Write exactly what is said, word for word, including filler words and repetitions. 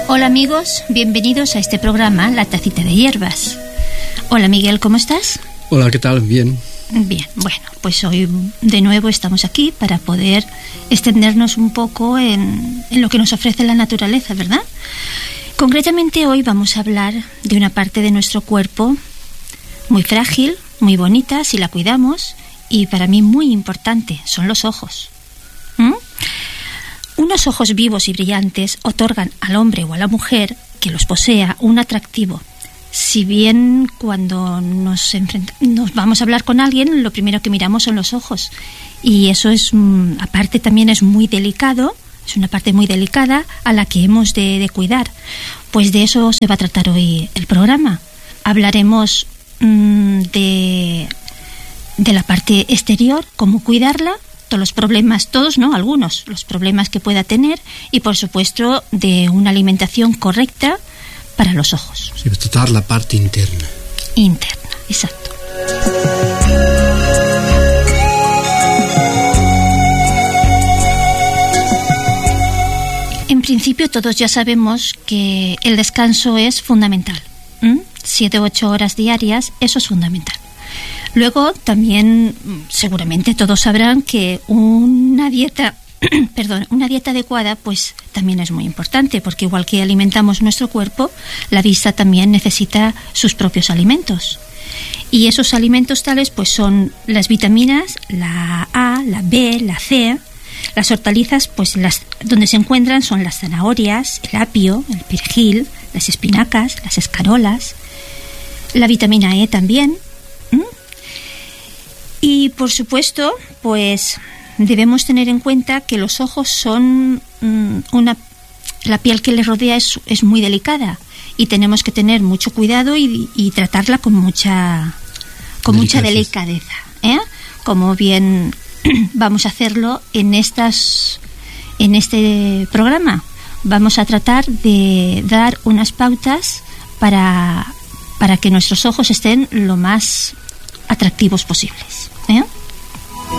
Hola amigos, bienvenidos a este programa La Tacita de Hierbas. Hola Miguel, ¿cómo estás? Hola, ¿qué tal? Bien. Bien, bueno, pues hoy de nuevo estamos aquí para poder extendernos un poco en, en lo que nos ofrece la naturaleza, ¿verdad? Concretamente hoy vamos a hablar de una parte de nuestro cuerpo muy frágil, muy bonita si la cuidamos y para mí muy importante, son los ojos. ¿Mm? Unos ojos vivos y brillantes otorgan al hombre o a la mujer que los posea un atractivo. Si bien cuando nos, enfrent- nos vamos a hablar con alguien, lo primero que miramos son los ojos. Y eso es, aparte también es muy delicado, es una parte muy delicada a la que hemos de, de cuidar. Pues de eso se va a tratar hoy el programa. Hablaremos mmm, de, de la parte exterior, cómo cuidarla, todos los problemas, todos no, algunos, los problemas que pueda tener y por supuesto de una alimentación correcta para los ojos. Sí, tratar la parte interna. Interna, exacto. En principio todos ya sabemos que el descanso es fundamental. ¿Mm? Siete u ocho horas diarias, eso es fundamental. Luego también seguramente todos sabrán que una dieta, perdón, una dieta adecuada pues también es muy importante, porque igual que alimentamos nuestro cuerpo, la vista también necesita sus propios alimentos. Y esos alimentos tales pues son las vitaminas, la A, la B, la C. Las hortalizas pues las donde se encuentran son las zanahorias, el apio, el perejil, las espinacas, las escarolas, la vitamina E también. ¿Mm? Y por supuesto, pues debemos tener en cuenta que los ojos son mmm, una la piel que les rodea es, es muy delicada y tenemos que tener mucho cuidado y, y tratarla con mucha con mucha delicadeza, ¿eh? Como bien vamos a hacerlo en estas en este programa. Vamos a tratar de dar unas pautas para para que nuestros ojos estén lo más atractivos posibles, ¿eh?